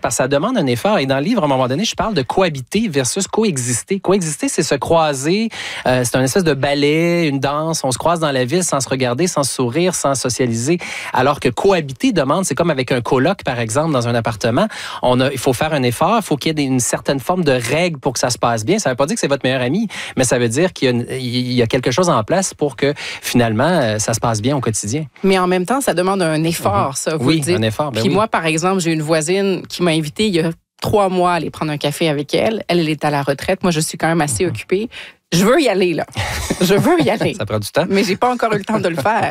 parce que ça demande un effort. Et dans le livre, à un moment donné, je parle de cohabiter versus coexister. Coexister, c'est se croiser. C'est une espèce de ballet, une danse. On se croise dans la ville sans se regarder, sans se sourire, sans socialiser. Alors que cohabiter demande, c'est comme avec un coloc, par exemple, dans un appartement. Il faut faire un effort. Il faut qu'il y ait une certaine forme de règle pour que ça se passe bien. Ça ne veut pas dire que c'est votre meilleur ami, mais ça veut dire qu'il y a quelque chose en place pour que, finalement, ça se passe bien au quotidien. Mais en même temps, ça demande un effort, ça. Vous Oui, le dites. un effort. Puis moi, par exemple, j'ai une voisine qui m'a invitée il y a 3 mois à aller prendre un café avec elle. Elle est à la retraite. Moi, je suis quand même assez occupée. Je veux y aller, là. Je veux y aller. Ça prend du temps. Mais j'ai pas encore eu le temps de le faire.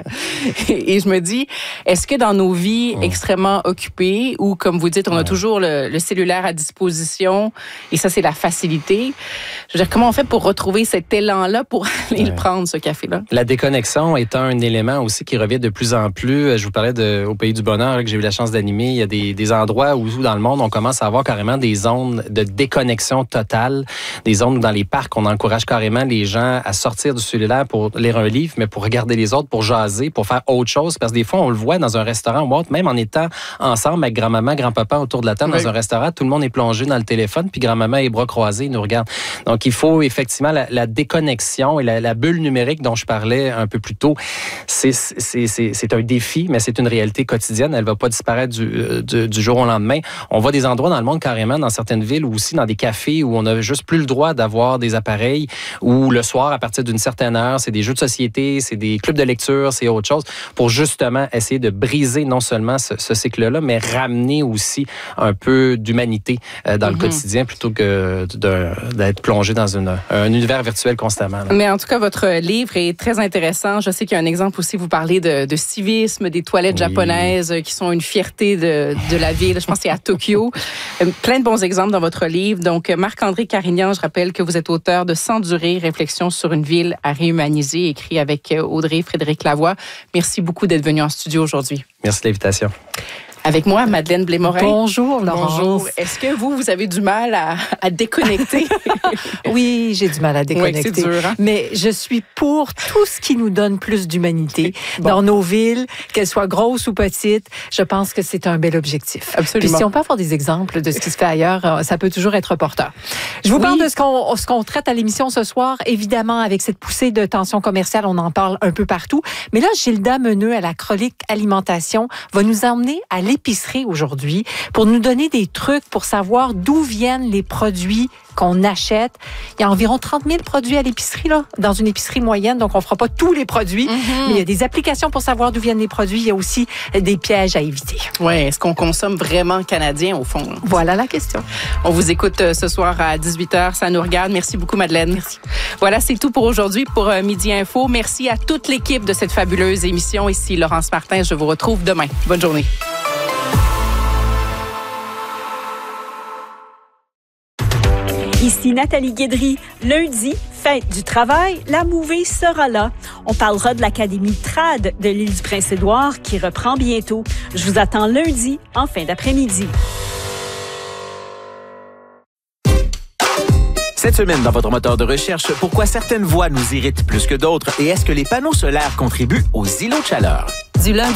Et je me dis, est-ce que dans nos vies extrêmement occupées, où, comme vous dites, on a toujours le cellulaire à disposition, et ça, c'est la facilité. Je veux dire, comment on fait pour retrouver cet élan-là pour aller le prendre, ce café-là? La déconnexion est un élément aussi qui revient de plus en plus. Je vous parlais au Pays du Bonheur, que j'ai eu la chance d'animer. Il y a des endroits où, dans le monde, on commence à avoir carrément des zones de déconnexion totale, des zones où, dans les parcs, on encourage carrément les gens à sortir du cellulaire pour lire un livre, mais pour regarder les autres, pour jaser, pour faire autre chose. Parce que des fois, on le voit dans un restaurant ou autre, même en étant ensemble avec grand-maman, grand-papa autour de la table dans un restaurant, tout le monde est plongé dans le téléphone, puis grand-maman, les bras croisés, il nous regarde. Donc, il faut effectivement la déconnexion et la bulle numérique dont je parlais un peu plus tôt. C'est un défi, mais c'est une réalité quotidienne. Elle ne va pas disparaître du jour au lendemain. On voit des endroits dans le monde carrément, dans certaines villes, ou aussi dans des cafés où on n'a juste plus le droit d'avoir des appareils, où le soir, à partir d'une certaine heure, c'est des jeux de société, c'est des clubs de lecture, c'est autre chose, pour justement essayer de briser non seulement ce cycle-là, mais ramener aussi un peu d'humanité dans le quotidien, plutôt que d'être plongé dans un univers virtuel constamment. Là. Mais en tout cas, votre livre est très intéressant. Je sais qu'il y a un exemple aussi, vous parlez de civisme, des toilettes japonaises qui sont une fierté de la ville. Je pense que c'est à Tokyo. Plein de bons exemples dans votre livre. Donc, Marc-André Carignan, je rappelle que vous êtes auteur de Sans durée, réflexion sur une ville à réhumaniser, écrit avec Audrey Frédéric Lavoie. Merci beaucoup d'être venu en studio aujourd'hui. Merci de l'invitation. Avec moi, Madeleine Blais-Morin. Bonjour, Laurence. Bonjour. Est-ce que vous avez du mal à déconnecter? Oui, j'ai du mal à déconnecter. Oui, c'est dur, hein? Mais je suis pour tout ce qui nous donne plus d'humanité dans nos villes, qu'elles soient grosses ou petites. Je pense que c'est un bel objectif. Absolument. Puis si on peut avoir des exemples de ce qui se fait ailleurs, ça peut toujours être porteur. Je vous parle de ce qu'on traite à l'émission ce soir. Évidemment, avec cette poussée de tension commerciale, on en parle un peu partout. Mais là, Gilda Meneux, à la chronique alimentation, va nous emmener à l'épicerie aujourd'hui pour nous donner des trucs pour savoir d'où viennent les produits qu'on achète. Il y a environ 30 000 produits à l'épicerie, là, dans une épicerie moyenne, donc on ne fera pas tous les produits, mais il y a des applications pour savoir d'où viennent les produits. Il y a aussi des pièges à éviter. Oui, est-ce qu'on consomme vraiment canadien, au fond? Là? Voilà la question. On vous écoute ce soir à 18h, ça nous regarde. Merci beaucoup, Madeleine. Merci. Voilà, c'est tout pour aujourd'hui, pour Midi Info. Merci à toute l'équipe de cette fabuleuse émission. Ici Laurence Martin, je vous retrouve demain. Bonne journée. Ici Nathalie Guédry. Lundi, fête du travail, la mouvée sera là. On parlera de l'Académie trad de l'île du Prince-Édouard qui reprend bientôt. Je vous attends lundi en fin d'après-midi. Cette semaine, dans votre moteur de recherche, pourquoi certaines voix nous irritent plus que d'autres et est-ce que les panneaux solaires contribuent aux îlots de chaleur? Du lundi